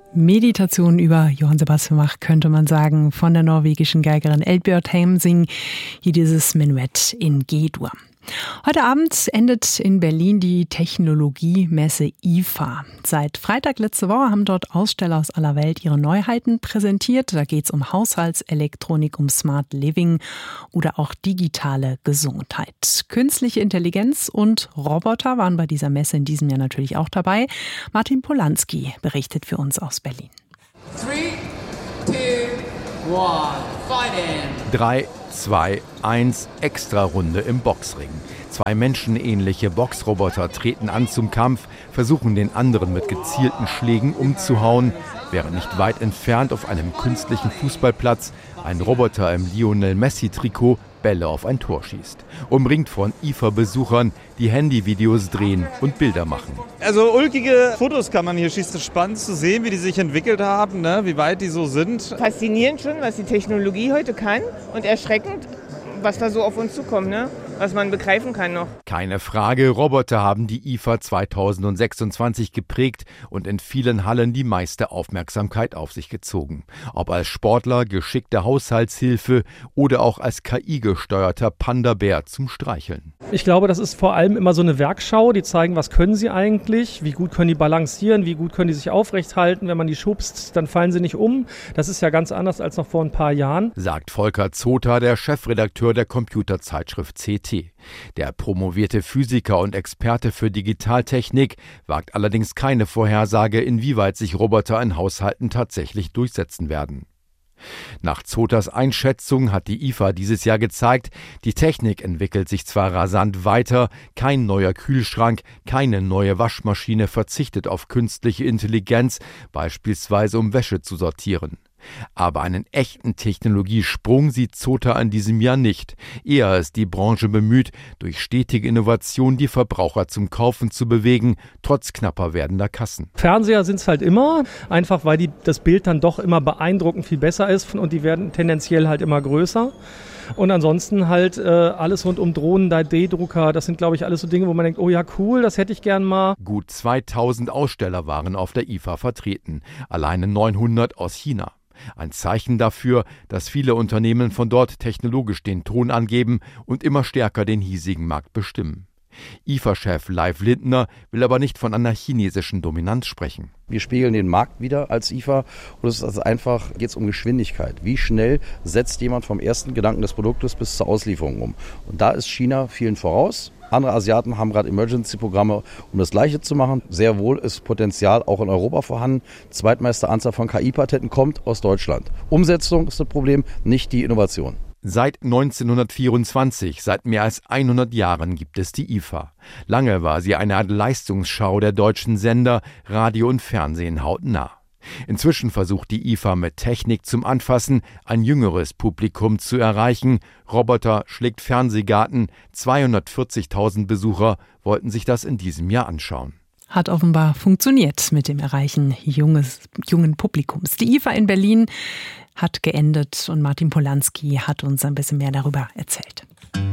Meditation über Johann Sebastian Bach, könnte man sagen, von der norwegischen Geigerin Eldbjørg Heimsing, hier dieses Menuett in G-Dur. Heute Abend endet in Berlin die Technologiemesse IFA. Seit Freitag letzte Woche haben dort Aussteller aus aller Welt ihre Neuheiten präsentiert. Da geht es um Haushaltselektronik, um Smart Living oder auch digitale Gesundheit. Künstliche Intelligenz und Roboter waren bei dieser Messe in diesem Jahr natürlich auch dabei. Martin Polanski berichtet für uns aus Berlin. 3, 2, 1, fight in! 3, 2, 1, Extrarunde im Boxring. Zwei menschenähnliche Boxroboter treten an zum Kampf, versuchen den anderen mit gezielten Schlägen umzuhauen, während nicht weit entfernt auf einem künstlichen Fußballplatz ein Roboter im Lionel Messi-Trikot Bälle auf ein Tor schießt. Umringt von IFA-Besuchern, die Handyvideos drehen und Bilder machen. Also ulkige Fotos kann man hier schießen. Es ist spannend zu sehen, wie die sich entwickelt haben, ne? Wie weit die so sind. Faszinierend schon, was die Technologie heute kann und erschreckend, was da so auf uns zukommt, ne? Was man begreifen kann noch. Keine Frage, Roboter haben die IFA 2026 geprägt und in vielen Hallen die meiste Aufmerksamkeit auf sich gezogen. Ob als Sportler, geschickte Haushaltshilfe oder auch als KI-gesteuerter Panda-Bär zum Streicheln. Ich glaube, das ist vor allem immer so eine Werkschau, die zeigen, was können sie eigentlich, wie gut können die balancieren, wie gut können die sich aufrecht halten. Wenn man die schubst, dann fallen sie nicht um. Das ist ja ganz anders als noch vor ein paar Jahren. Sagt Volker Zotha, der Chefredakteur der Computerzeitschrift CT. Der promovierte Physiker und Experte für Digitaltechnik wagt allerdings keine Vorhersage, inwieweit sich Roboter in Haushalten tatsächlich durchsetzen werden. Nach Zothas Einschätzung hat die IFA dieses Jahr gezeigt, die Technik entwickelt sich zwar rasant weiter, kein neuer Kühlschrank, keine neue Waschmaschine verzichtet auf künstliche Intelligenz, beispielsweise um Wäsche zu sortieren. Aber einen echten Technologiesprung sieht Zotha in diesem Jahr nicht. Eher ist die Branche bemüht, durch stetige Innovation die Verbraucher zum Kaufen zu bewegen, trotz knapper werdender Kassen. Fernseher sind es halt immer, einfach weil das Bild dann doch immer beeindruckend viel besser ist und die werden tendenziell halt immer größer. Und ansonsten halt alles rund um Drohnen, 3D-Drucker, das sind, glaube ich, alles so Dinge, wo man denkt, oh ja, cool, das hätte ich gern mal. Gut 2000 Aussteller waren auf der IFA vertreten, alleine 900 aus China. Ein Zeichen dafür, dass viele Unternehmen von dort technologisch den Ton angeben und immer stärker den hiesigen Markt bestimmen. IFA-Chef Leif Lindner will aber nicht von einer chinesischen Dominanz sprechen. Wir spiegeln den Markt wieder als IFA und es ist also einfach, geht es um Geschwindigkeit. Wie schnell setzt jemand vom ersten Gedanken des Produktes bis zur Auslieferung um? Und da ist China vielen voraus. Andere Asiaten haben gerade Emergency-Programme, um das Gleiche zu machen. Sehr wohl ist Potenzial auch in Europa vorhanden. Zweitmeiste Anzahl von KI-Patenten kommt aus Deutschland. Umsetzung ist das Problem, nicht die Innovation. Seit 1924, seit mehr als 100 Jahren gibt es die IFA. Lange war sie eine Art Leistungsschau der deutschen Sender, Radio und Fernsehen hautnah. Inzwischen versucht die IFA mit Technik zum Anfassen ein jüngeres Publikum zu erreichen. Roboter schlägt Fernsehgarten, 240.000 Besucher wollten sich das in diesem Jahr anschauen. Hat offenbar funktioniert mit dem Erreichen jungen Publikums. Die IFA in Berlin hat geendet und Martin Polanski hat uns ein bisschen mehr darüber erzählt.